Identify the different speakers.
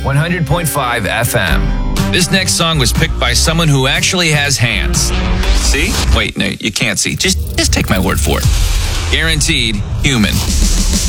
Speaker 1: 100.5 FM.
Speaker 2: This next song was picked by someone who actually has hands. See? Wait, no, you can't see. Just take my word for it. Guaranteed human.